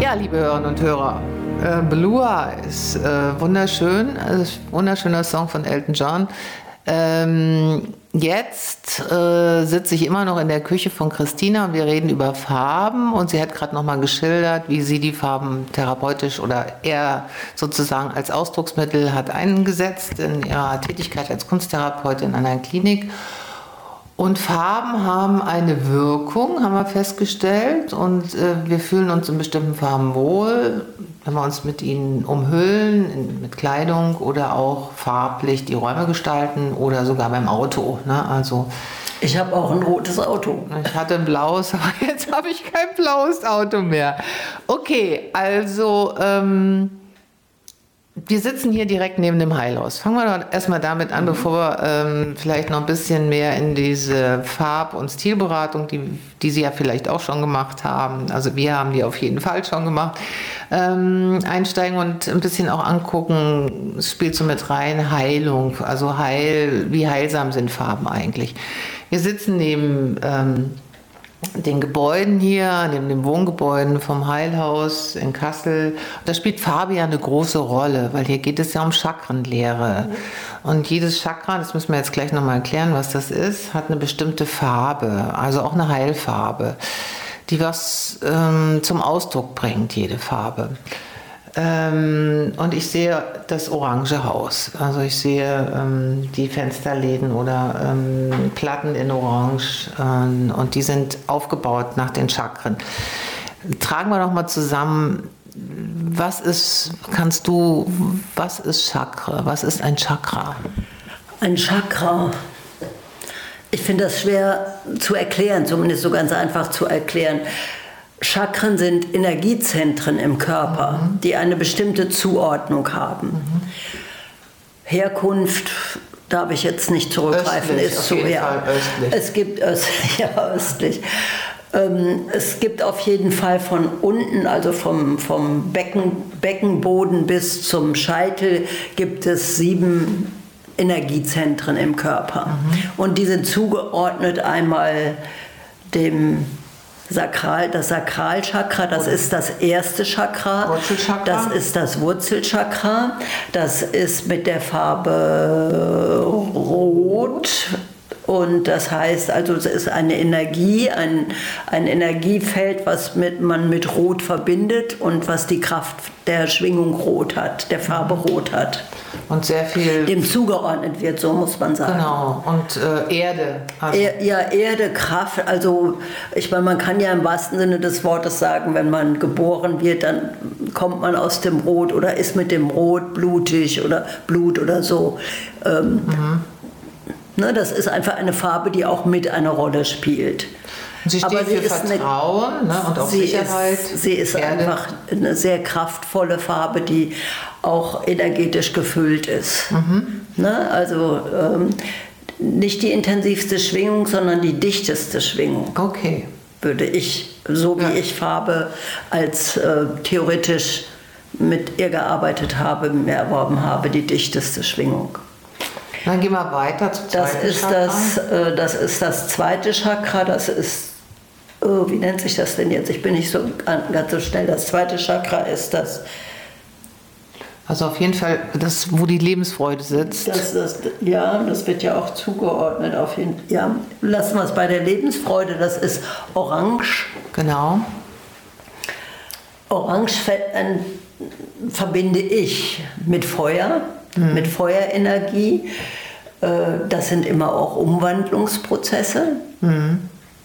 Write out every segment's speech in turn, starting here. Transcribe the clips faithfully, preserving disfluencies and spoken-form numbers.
Ja, liebe Hörerinnen und Hörer, äh, Blue Eyes, äh, wunderschön, also wunderschöner Song von Elton John. Ähm, jetzt äh, sitze ich immer noch in der Küche von Christina und wir reden über Farben und sie hat gerade nochmal geschildert, wie sie die Farben therapeutisch oder eher sozusagen als Ausdrucksmittel hat eingesetzt in ihrer Tätigkeit als Kunsttherapeutin an einer Klinik. Und Farben haben eine Wirkung, haben wir festgestellt, und äh, wir fühlen uns in bestimmten Farben wohl, wenn wir uns mit ihnen umhüllen, in, mit Kleidung oder auch farblich die Räume gestalten oder sogar beim Auto. Ne? Also, ich habe auch ein rotes Auto. Ich hatte ein blaues, aber jetzt habe ich kein blaues Auto mehr. Okay, also ähm, wir sitzen hier direkt neben dem Heilhaus. Fangen wir doch erstmal damit an, bevor wir ähm, vielleicht noch ein bisschen mehr in diese Farb- und Stilberatung, die, die Sie ja vielleicht auch schon gemacht haben, also wir haben die auf jeden Fall schon gemacht, ähm, einsteigen und ein bisschen auch angucken, es spielt so mit rein, Heilung, also heil, wie heilsam sind Farben eigentlich. Wir sitzen neben ähm, den Gebäuden hier, neben den Wohngebäuden vom Heilhaus in Kassel. Da spielt Farbe ja eine große Rolle, weil hier geht es ja um Chakrenlehre. Und jedes Chakra, das müssen wir jetzt gleich nochmal erklären, was das ist, hat eine bestimmte Farbe, also auch eine Heilfarbe, die was ähm, zum Ausdruck bringt, jede Farbe. Ähm, und ich sehe das orange Haus, also ich sehe ähm, die Fensterläden oder ähm, Platten in Orange ähm, und die sind aufgebaut nach den Chakren. Tragen wir doch mal zusammen, was ist, kannst du, was ist Chakra, was ist ein Chakra? Ein Chakra, ich finde das schwer zu erklären, zumindest so ganz einfach zu erklären. Chakren sind Energiezentren im Körper, mhm. die eine bestimmte Zuordnung haben. Mhm. Herkunft darf ich jetzt nicht zurückgreifen, östlich, ist so ja. Es gibt östlich, ja, östlich. Ähm, es gibt auf jeden Fall von unten, also vom, vom Becken, Beckenboden bis zum Scheitel, gibt es sieben Energiezentren im Körper. Mhm. Und die sind zugeordnet einmal dem Sakral, das Sakralchakra, das ist das erste Chakra, Wurzelchakra. Das ist das Wurzelchakra, das ist mit der Farbe Rot und das heißt, also es ist eine Energie, ein, ein Energiefeld, was mit, man mit Rot verbindet und was die Kraft der Schwingung Rot hat, der Farbe Rot hat. Und sehr viel dem zugeordnet wird, so muss man sagen. Genau, und äh, Erde. Also er, ja, Erde, Kraft, also ich meine, man kann ja im wahrsten Sinne des Wortes sagen, wenn man geboren wird, dann kommt man aus dem Rot oder ist mit dem Rot blutig oder Blut oder so. Ähm, mhm. ne, das ist einfach eine Farbe, die auch mit eine Rolle spielt. Und sie steht Aber sie für Vertrauen eine, ne, und auch sie Sicherheit. Ist, sie ist Erde. einfach eine sehr kraftvolle Farbe, die auch energetisch gefüllt ist. Mhm. Ne, also ähm, nicht die intensivste Schwingung, sondern die dichteste Schwingung. Okay. Würde ich, so wie ja. ich Farbe als äh, theoretisch mit ihr gearbeitet habe, mir erworben habe, die dichteste Schwingung. Dann gehen wir weiter zum das zweiten ist Chakra. Das, äh, das ist das zweite Chakra, das ist, oh, wie nennt sich das denn jetzt? Ich bin nicht so ganz so schnell. Das zweite Chakra ist das. Also auf jeden Fall das, wo die Lebensfreude sitzt. Das, das, ja, das wird ja auch zugeordnet. Auf jeden, ja, lassen wir es bei der Lebensfreude, das ist Orange. Genau. Orange äh, verbinde ich mit Feuer. Mhm. Mit Feuerenergie. Das sind immer auch Umwandlungsprozesse. Mhm.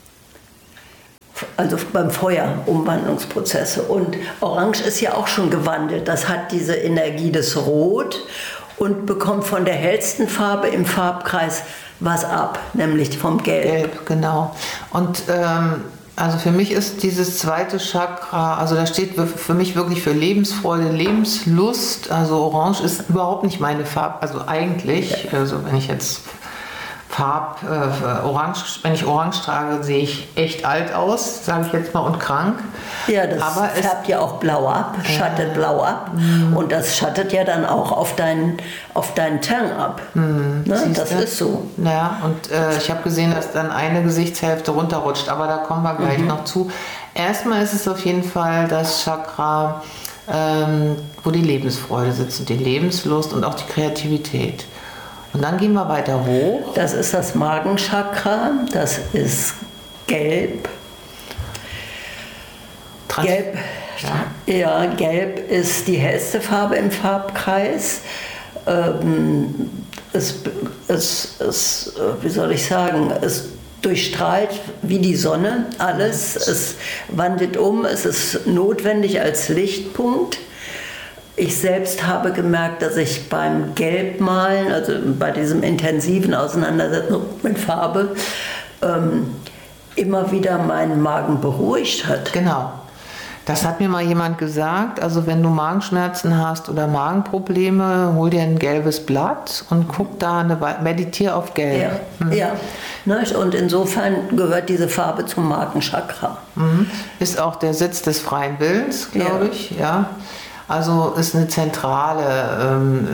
Also beim Feuer Umwandlungsprozesse. Und Orange ist ja auch schon gewandelt. Das hat diese Energie des Rot und bekommt von der hellsten Farbe im Farbkreis was ab, nämlich vom Gelb. Gelb, genau. Und ähm also für mich ist dieses zweite Chakra, also da steht für mich wirklich für Lebensfreude, Lebenslust. Also Orange ist überhaupt nicht meine Farbe, also eigentlich, also wenn ich jetzt Farb, äh, Orange, wenn ich Orange trage, sehe ich echt alt aus, sage ich jetzt mal, und krank. Ja, das aber färbt ja auch blau ab, schattet äh, blau ab. Mh. Und das schattet ja dann auch auf deinen auf deinen Teint ab. Mh, ne? Das du? ist so. Ja, und äh, ich habe gesehen, dass dann eine Gesichtshälfte runterrutscht, aber da kommen wir gleich mhm. noch zu. Erstmal ist es auf jeden Fall das Chakra, ähm, wo die Lebensfreude sitzt und die Lebenslust und auch die Kreativität. Und dann gehen wir weiter hoch. Das ist das Magenchakra, das ist gelb. Trans- gelb, ja. ja, gelb ist die hellste Farbe im Farbkreis. Ähm, es, es, es, wie soll ich sagen, es durchstrahlt wie die Sonne alles. Es wandelt um, es ist notwendig als Lichtpunkt. Ich selbst habe gemerkt, dass ich beim Gelbmalen, also bei diesem intensiven Auseinandersetzen mit Farbe, ähm, immer wieder meinen Magen beruhigt hat. Genau. Das hat mir mal jemand gesagt, also wenn du Magenschmerzen hast oder Magenprobleme, hol dir ein gelbes Blatt und guck da, eine We- meditier auf Gelb. Ja, mhm. ja. Und insofern gehört diese Farbe zum Magenchakra. Mhm. Ist auch der Sitz des freien Willens, glaube Ja. ich. Ja. Also ist eine zentrale, ähm,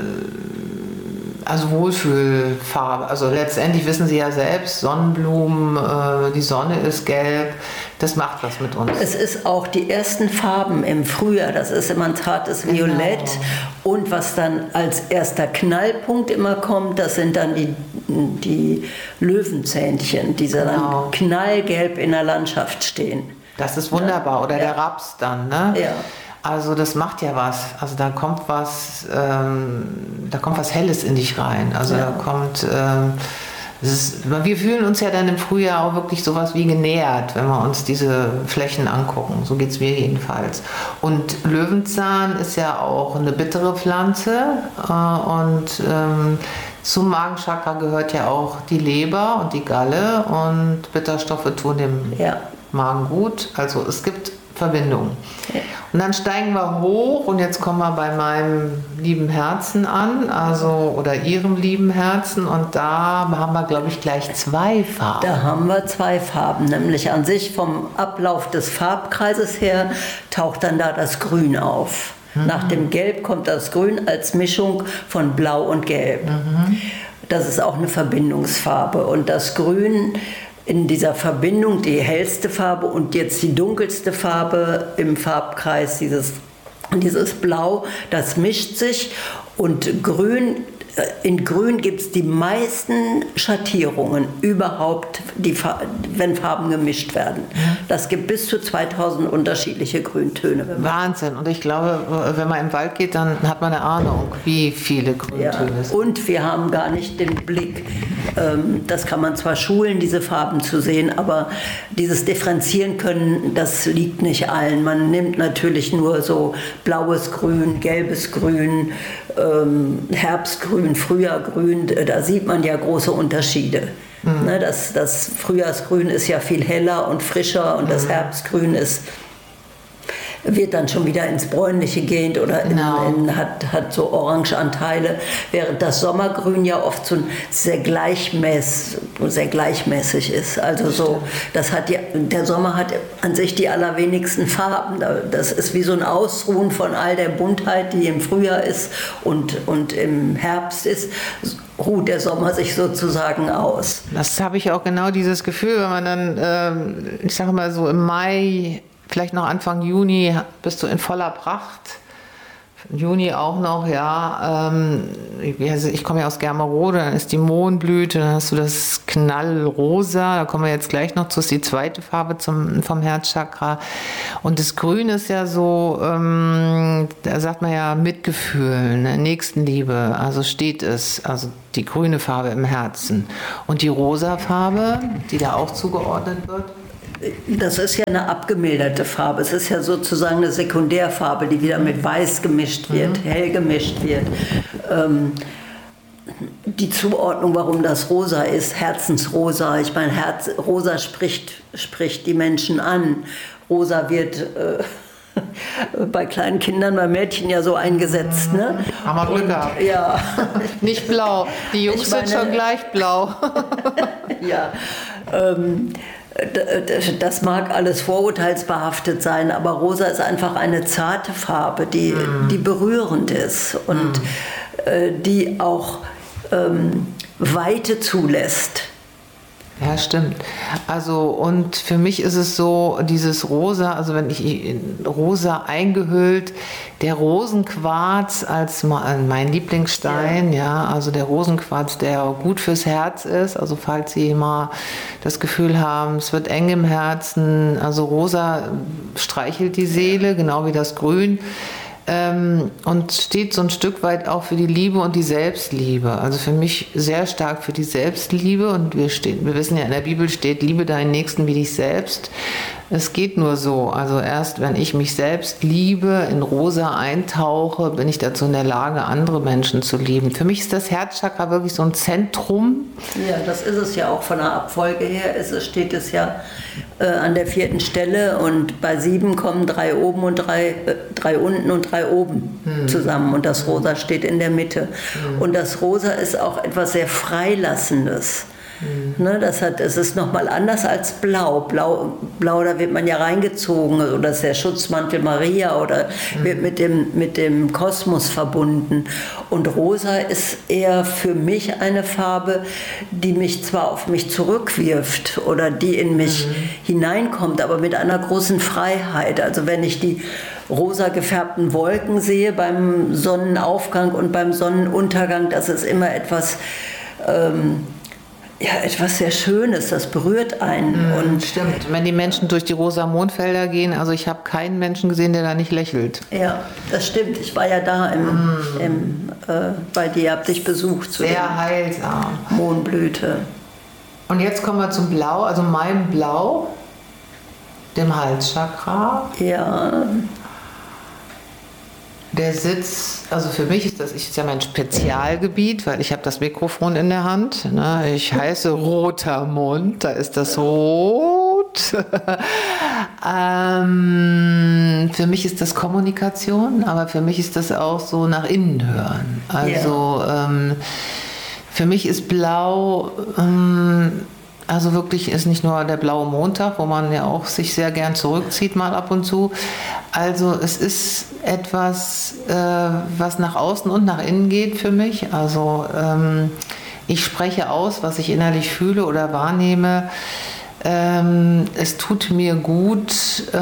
also Wohlfühlfarbe. Also letztendlich wissen Sie ja selbst, Sonnenblumen, äh, die Sonne ist gelb, das macht was mit uns. Es ist auch die ersten Farben im Frühjahr, das ist immer ein zartes Violett. Genau. Und was dann als erster Knallpunkt immer kommt, das sind dann die, die Löwenzähnchen, die Genau. dann knallgelb in der Landschaft stehen. Das ist wunderbar. Oder Ja. der Raps dann, ne? Ja. Also das macht ja was. Also da kommt was, ähm, da kommt was Helles in dich rein. Also Ja. da kommt, ähm, es ist, wir fühlen uns ja dann im Frühjahr auch wirklich sowas wie genährt, wenn wir uns diese Flächen angucken. So geht es mir jedenfalls. Und Löwenzahn ist ja auch eine bittere Pflanze äh, und ähm, zum Magenchakra gehört ja auch die Leber und die Galle und Bitterstoffe tun dem Ja. Magen gut. Also es gibt Verbindungen. Ja. Und dann steigen wir hoch und jetzt kommen wir bei meinem lieben Herzen an, also oder Ihrem lieben Herzen und da haben wir, glaube ich, gleich zwei Farben. Da haben wir zwei Farben, nämlich an sich vom Ablauf des Farbkreises her taucht dann da das Grün auf. Mhm. Nach dem Gelb kommt das Grün als Mischung von Blau und Gelb. Mhm. Das ist auch eine Verbindungsfarbe und das Grün in dieser Verbindung, die hellste Farbe und jetzt die dunkelste Farbe im Farbkreis, dieses, dieses Blau, das mischt sich und Grün, in Grün gibt es die meisten Schattierungen überhaupt, die, wenn Farben gemischt werden. Das gibt bis zu zweitausend unterschiedliche Grüntöne. Wahnsinn. Und ich glaube, wenn man im Wald geht, dann hat man eine Ahnung, wie viele Grüntöne ja. es sind. Und wir haben gar nicht den Blick. Das kann man zwar schulen, diese Farben zu sehen, aber dieses Differenzieren können, das liegt nicht allen. Man nimmt natürlich nur so blaues Grün, gelbes Grün, Herbstgrün, Frühjahrgrün, da sieht man ja große Unterschiede. Mhm. Das, das Frühjahrsgrün ist ja viel heller und frischer und mhm. das Herbstgrün ist, wird dann schon wieder ins Bräunliche gehend oder genau. in, in, hat, hat so Orangeanteile, während das Sommergrün ja oft so sehr, gleichmäß, sehr gleichmäßig ist. Also so, das hat die, der Sommer hat an sich die allerwenigsten Farben. Das ist wie so ein Ausruhen von all der Buntheit, die im Frühjahr ist und, und im Herbst ist. Ruht der Sommer sich sozusagen aus. Das habe ich auch genau dieses Gefühl, wenn man dann, ähm, ich sage mal so im Mai, vielleicht noch Anfang Juni bist du in voller Pracht. Juni auch noch, ja. Ähm, ich komme ja aus Germerode, dann ist die Mohnblüte, dann hast du das Knallrosa, da kommen wir jetzt gleich noch zu, ist die zweite Farbe zum, vom Herzchakra. Und das Grün ist ja so, ähm, da sagt man ja Mitgefühl, ne? Nächstenliebe, also steht es, also die grüne Farbe im Herzen. Und die rosa Farbe, die da auch zugeordnet wird, das ist ja eine abgemilderte Farbe. Es ist ja sozusagen eine Sekundärfarbe, die wieder mit Weiß gemischt wird, mhm. hell gemischt wird. Ähm, die Zuordnung, warum das rosa ist, Herzensrosa. Ich meine, Herz, rosa spricht, spricht die Menschen an. Rosa wird äh, bei kleinen Kindern, bei Mädchen ja so eingesetzt. Ne? Haben wir Glück gehabt. Ja. Nicht blau. Die Jungs meine, sind schon gleich blau. Ja. Ähm, Das mag alles vorurteilsbehaftet sein, aber rosa ist einfach eine zarte Farbe, die, mm. die berührend ist und mm. äh, die auch ähm, Weite zulässt. Ja, stimmt. Also und für mich ist es so, dieses Rosa, also wenn ich in Rosa eingehüllt, der Rosenquarz als mein Lieblingsstein, ja. ja, also der Rosenquarz, der gut fürs Herz ist, also falls Sie mal das Gefühl haben, es wird eng im Herzen, also Rosa streichelt die Seele, genau wie das Grün. Ähm, und steht so ein Stück weit auch für die Liebe und die Selbstliebe. Also für mich sehr stark für die Selbstliebe. Und wir, stehen, wir wissen ja, in der Bibel steht, liebe deinen Nächsten wie dich selbst. Es geht nur so. Also erst wenn ich mich selbst liebe, in Rosa eintauche, bin ich dazu in der Lage, andere Menschen zu lieben. Für mich ist das Herzchakra wirklich so ein Zentrum. Ja, das ist es ja auch von der Abfolge her. Ist es, steht es ja äh, an der vierten Stelle und bei sieben kommen drei oben und drei, äh, drei unten und drei oben hm. zusammen. Und das Rosa steht in der Mitte. Hm. Und das Rosa ist auch etwas sehr Freilassendes. Mhm. Ne, das hat, es ist nochmal anders als Blau. Blau. Blau, da wird man ja reingezogen, oder das ist der Schutzmantel Maria oder mhm. wird mit dem, mit dem Kosmos verbunden. Und Rosa ist eher für mich eine Farbe, die mich zwar auf mich zurückwirft oder die in mich mhm. hineinkommt, aber mit einer großen Freiheit. Also wenn ich die rosa gefärbten Wolken sehe beim Sonnenaufgang und beim Sonnenuntergang, das ist immer etwas... Ähm, Ja, etwas sehr Schönes, das berührt einen. Mm, und stimmt. Wenn die Menschen durch die rosa Mondfelder gehen, also ich habe keinen Menschen gesehen, der da nicht lächelt. Ja, das stimmt. Ich war ja da im, mm. im, äh, bei dir, habe dich besucht. Zu sehr heilsam. Mohnblüte. Und jetzt kommen wir zum Blau, also meinem Blau, dem Halschakra. Ja. Der Sitz, also für mich ist das, ist ja mein Spezialgebiet, weil ich habe das Mikrofon in der Hand. Ne? Ich heiße Roter Mond, da ist das rot. ähm, für mich ist das Kommunikation, aber für mich ist das auch so nach innen hören. Also yeah. ähm, für mich ist Blau... Ähm, Also wirklich ist nicht nur der blaue Montag, wo man ja auch sich sehr gern zurückzieht mal ab und zu. Also es ist etwas, äh, was nach außen und nach innen geht für mich. Also ähm, ich spreche aus, was ich innerlich fühle oder wahrnehme. Ähm, es tut mir gut.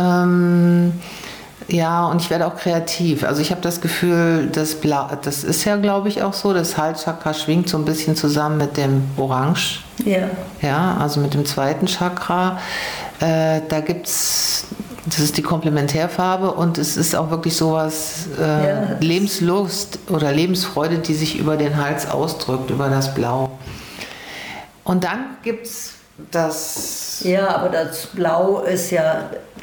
Ähm, Ja, und ich werde auch kreativ. Also ich habe das Gefühl, das, Blau, das ist ja, glaube ich, auch so, das Halschakra schwingt so ein bisschen zusammen mit dem Orange. Ja. Ja, also mit dem zweiten Chakra. Äh, da gibt's, das ist die Komplementärfarbe und es ist auch wirklich sowas, äh, ja. Lebenslust oder Lebensfreude, die sich über den Hals ausdrückt, über das Blau. Und dann gibt's das... Ja, aber das Blau ist ja...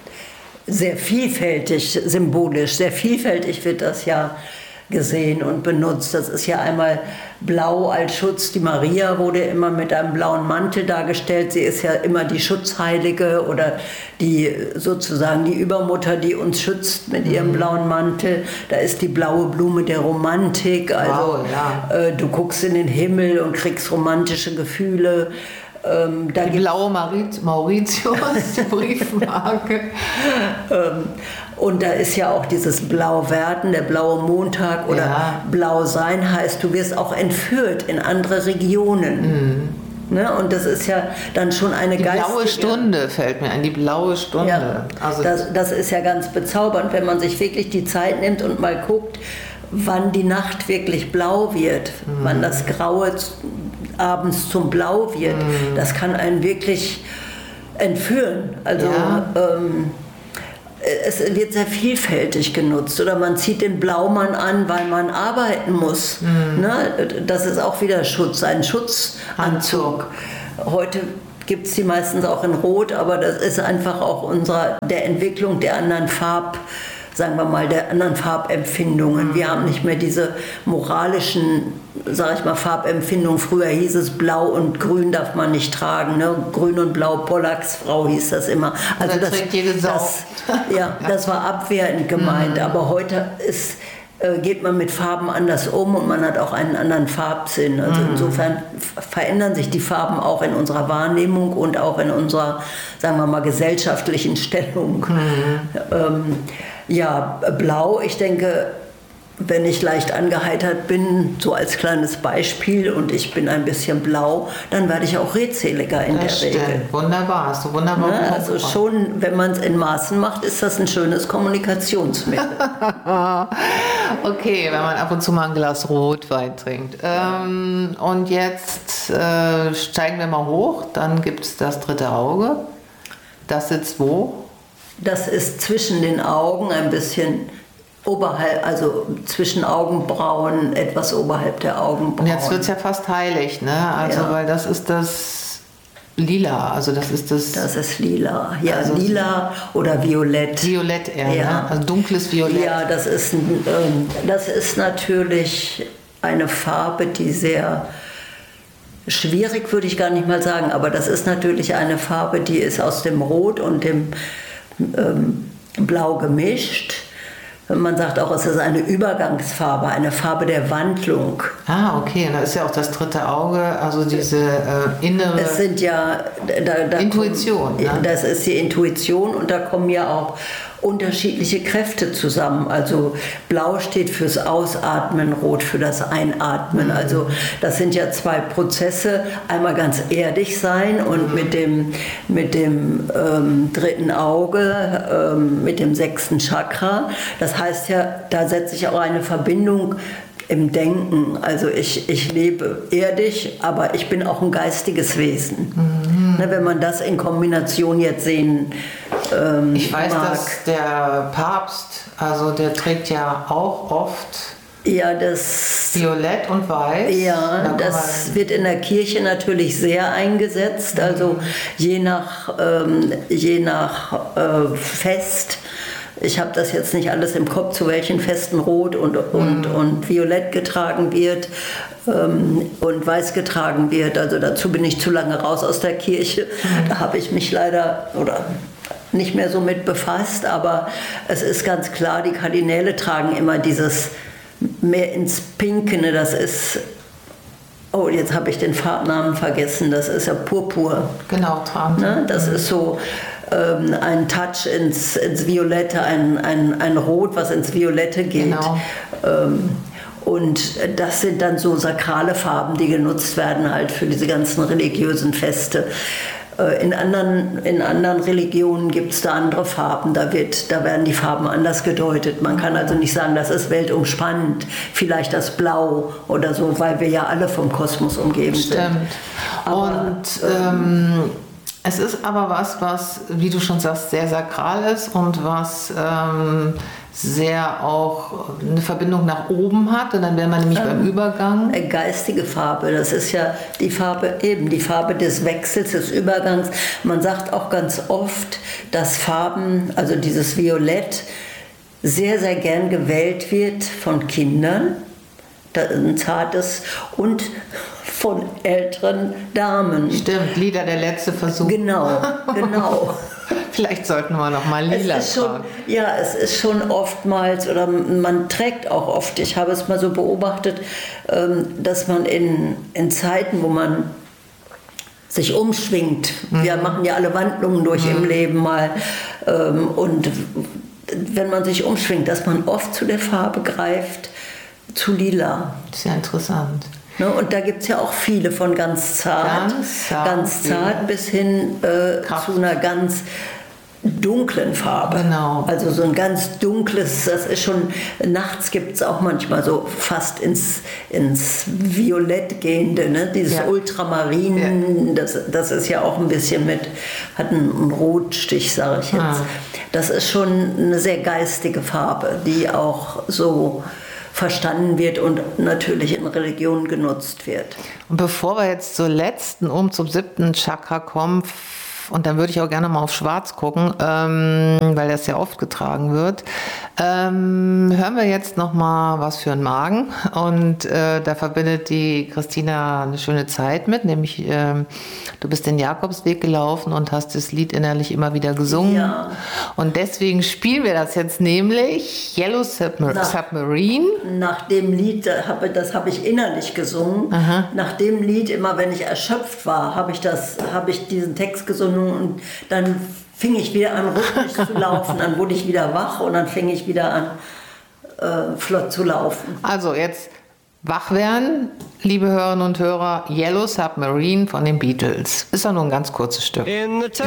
sehr vielfältig symbolisch, sehr vielfältig wird das ja gesehen und benutzt. Das ist ja einmal blau als Schutz. Die Maria wurde immer mit einem blauen Mantel dargestellt. Sie ist ja immer die Schutzheilige oder die sozusagen die Übermutter, die uns schützt mit ihrem mhm. blauen Mantel. Da ist die blaue Blume der Romantik. Also wow, ja. äh, du guckst in den Himmel und kriegst romantische Gefühle. Ähm, da die blaue Marit, Mauritius, die Briefmarke. ähm, und da ist ja auch dieses Blau werden, der blaue Montag oder ja. Blau sein heißt, du wirst auch entführt in andere Regionen. Mhm. Ne? Und das ist ja dann schon eine die geistige... blaue Stunde fällt mir ein, die blaue Stunde. Ja, also das, das ist ja ganz bezaubernd, wenn man sich wirklich die Zeit nimmt und mal guckt, wann die Nacht wirklich blau wird, mhm. wann das Graue abends zum Blau wird, mm. das kann einen wirklich entführen. Also ja. ähm, es wird sehr vielfältig genutzt. Oder man zieht den Blaumann an, weil man arbeiten muss. Mm. Ne? Das ist auch wieder Schutz, ein Schutzanzug. Heute gibt es die meistens auch in Rot, aber das ist einfach auch unserer, der Entwicklung der anderen Farb sagen wir mal, der anderen Farbempfindungen. Wir haben nicht mehr diese moralischen, sag ich mal, Farbempfindungen. Früher hieß es, Blau und Grün darf man nicht tragen. Ne? Grün und Blau, Pollacksfrau hieß das immer. Also das, das, ja, das war abwertend gemeint. Aber heute ist, äh, geht man mit Farben anders um und man hat auch einen anderen Farbsinn. Also insofern verändern sich die Farben auch in unserer Wahrnehmung und auch in unserer, sagen wir mal, gesellschaftlichen Stellung. Mhm. Ähm, Ja, Blau, ich denke, wenn ich leicht angeheitert bin, so als kleines Beispiel, und ich bin ein bisschen blau, dann werde ich auch redseliger in das der stimmt. Regel. Wunderbar, hast du wunderbar Ne? Also schon, wenn man es in Maßen macht, ist das ein schönes Kommunikationsmittel. Okay, wenn man ab und zu mal ein Glas Rotwein trinkt. Ähm, und jetzt äh, steigen wir mal hoch, dann gibt es das dritte Auge. Das sitzt wo? Das ist zwischen den Augen ein bisschen oberhalb, also zwischen Augenbrauen, etwas oberhalb der Augenbrauen. Und jetzt wird es ja fast heilig, ne? Also, Ja. weil das ist das Lila, also das ist das... Das ist lila, ja, Also lila oder violett. Violett eher, Ja. ne? Also dunkles Violett. Ja, das ist, ein, ähm, das ist natürlich eine Farbe, die sehr schwierig, würde ich gar nicht mal sagen, aber das ist natürlich eine Farbe, die ist aus dem Rot und dem ähm, Blau gemischt. Man sagt auch, es ist eine Übergangsfarbe, eine Farbe der Wandlung. Ah, okay, da ist ja auch das dritte Auge, also diese äh, innere Es sind ja da, da Intuition. Kommen, Ne? Das ist die Intuition, und da kommen ja auch unterschiedliche Kräfte zusammen. Also blau steht fürs Ausatmen, rot für das Einatmen. Mhm. Also das sind ja zwei Prozesse. Einmal ganz erdig sein und Mhm. mit dem, mit dem ähm, dritten Auge, ähm, mit dem sechsten Chakra. Das heißt ja, da setze ich auch eine Verbindung im Denken. Also ich, ich lebe erdig, aber ich bin auch ein geistiges Wesen. Mhm. Ne, wenn man das in Kombination jetzt sehen ähm, Ich weiß, mag. dass der Papst, also der trägt ja auch oft Ja, das, Violett und Weiß. ja, Da das wird in der Kirche natürlich sehr eingesetzt. Also je nach, ähm, je nach äh, Fest. Ich habe das jetzt nicht alles im Kopf, zu welchen Festen Rot und, und, Mhm. und Violett getragen wird ähm, und Weiß getragen wird. Also dazu bin ich zu lange raus aus der Kirche. Mhm. Da habe ich mich leider oder nicht mehr so mit befasst. Aber es ist ganz klar, die Kardinäle tragen immer dieses mehr ins Pinkene. Das ist, oh, jetzt habe ich den Farbnamen vergessen. Das ist ja Purpur. Genau, tragen. Ne? Das ist so ähm, ein Touch ins, ins Violette, ein, ein, ein Rot, was ins Violette geht. Genau. Ähm, und das sind dann so sakrale Farben, die genutzt werden halt für diese ganzen religiösen Feste. Äh, in anderen, in anderen Religionen gibt es da andere Farben, da, wird, da werden die Farben anders gedeutet. Man kann also nicht sagen, das ist weltumspannend, vielleicht das Blau oder so, weil wir ja alle vom Kosmos umgeben sind. Stimmt. Aber, Und ähm, es ist aber was, was, wie du schon sagst, sehr sakral ist und was ähm, sehr auch eine Verbindung nach oben hat. Und dann wäre man nämlich ähm, beim Übergang. Eine geistige Farbe, das ist ja die Farbe eben, die Farbe des Wechsels, des Übergangs. Man sagt auch ganz oft, dass Farben, also dieses Violett, sehr, sehr gern gewählt wird von Kindern, ein zartes, und von älteren Damen. Stimmt, Lila, der letzte Versuch. Genau, genau. Vielleicht sollten wir noch mal lila es ist schon, tragen. Ja, es ist schon oftmals, oder man trägt auch oft, ich habe es mal so beobachtet, dass man in, in Zeiten, wo man sich umschwingt, mhm. wir machen ja alle Wandlungen durch mhm. im Leben mal, und wenn man sich umschwingt, dass man oft zu der Farbe greift, zu lila. Sehr interessant. Ne, und da gibt es ja auch viele, von ganz zart, ganz zart, ganz zart bis hin äh, zu einer ganz dunklen Farbe. Genau. Also so ein ganz dunkles, das ist schon, nachts gibt es auch manchmal so fast ins, ins Violett gehende, ne? Dieses ja. Ultramarin, ja. Das, das ist ja auch ein bisschen mit, hat einen, einen Rotstich, sage ich jetzt. Ah. Das ist schon eine sehr geistige Farbe, die auch so verstanden wird und natürlich in Religionen genutzt wird. Und bevor wir jetzt zur letzten, um zum siebten Chakra kommen, und dann würde ich auch gerne mal auf Schwarz gucken, ähm, weil das sehr oft getragen wird, ähm, hören wir jetzt noch mal was für einen Magen. Und äh, da verbindet die Christina eine schöne Zeit mit, nämlich ähm, du bist den Jakobsweg gelaufen und hast das Lied innerlich immer wieder gesungen. Ja. Und deswegen spielen wir das jetzt nämlich, Yellow Submar- nach, Submarine. Nach dem Lied, das habe ich innerlich gesungen. Aha. Nach dem Lied, immer wenn ich erschöpft war, habe ich, das, habe ich diesen Text gesungen. Und dann fing ich wieder an, rhythmisch zu laufen. Dann wurde ich wieder wach und dann fing ich wieder an, äh, flott zu laufen. Also jetzt wach werden, liebe Hörerinnen und Hörer, Yellow Submarine von den Beatles. Ist doch nur ein ganz kurzes Stück.